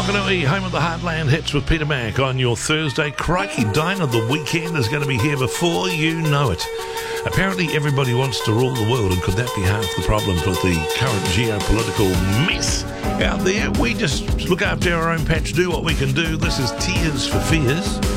Whakanui, home of the Heartland hits with Peter Mac on your Thursday. Crikey, Dinah, the weekend is going to be here before you know it. Apparently everybody wants to rule the world, and could that be half the problem with the current geopolitical mess out there? We just look after our own patch, do what we can do. This is Tears for Fears.